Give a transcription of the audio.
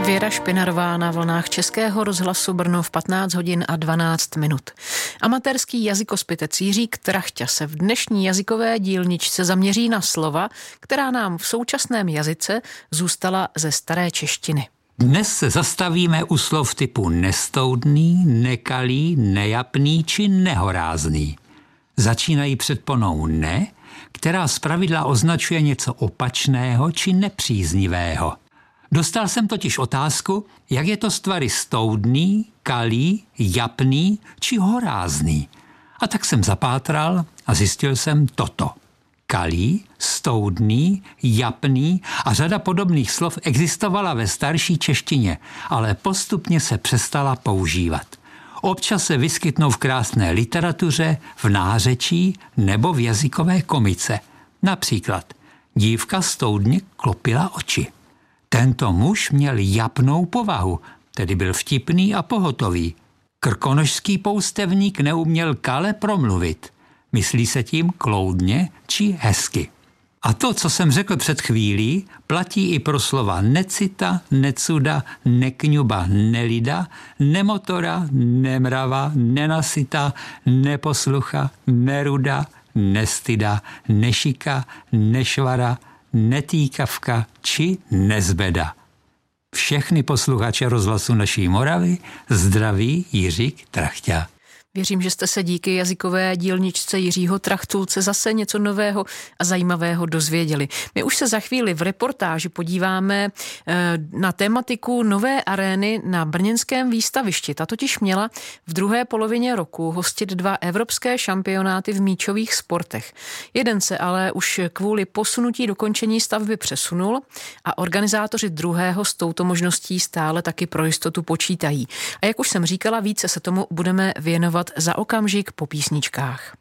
Věra Špinarová na vlnách Českého rozhlasu Brno v 15 hodin a 12 minut. Amatérský jazykospitec Jiřík Trachťa se v dnešní jazykové dílničce zaměří na slova, která nám v současném jazyce zůstala ze staré češtiny. Dnes se zastavíme u slov typu nestoudný, nekalý, nejapný či nehorázný. Začínají předponou ne, která zpravidla označuje něco opačného či nepříznivého. Dostal jsem totiž otázku, jak je to s tvary stoudný, kalý, japný či horázný. A tak jsem zapátral a zjistil jsem toto. Kalý, stoudný, japný a řada podobných slov existovala ve starší češtině, ale postupně se přestala používat. Občas se vyskytnou v krásné literatuře, v nářečí nebo v jazykové komice. Například dívka stoudně klopila oči. Tento muž měl japnou povahu, tedy byl vtipný a pohotový. Krkonošský poustevník neuměl kale promluvit. Myslí se tím kloudně či hezky. A to, co jsem řekl před chvílí, platí i pro slova necita, necuda, nekňuba, nelida, nemotora, nemrava, nenasyta, neposlucha, neruda, nestyda, nešika, nešvara, netýkavka či nezbeda. Všechny posluchače rozhlasu Naší Moravy zdraví Jiřík Trachťa. Věřím, že jste se díky jazykové dílničce Jiřího Trachtulce zase něco nového a zajímavého dozvěděli. My už se za chvíli v reportáži podíváme na tematiku nové arény na brněnském výstavišti. Ta totiž měla v druhé polovině roku hostit 2 evropské šampionáty v míčových sportech. Jeden se ale už kvůli posunutí dokončení stavby přesunul a organizátoři druhého s touto možností stále taky pro jistotu počítají. A jak už jsem říkala, více se tomu budeme věnovat za okamžik po písničkách.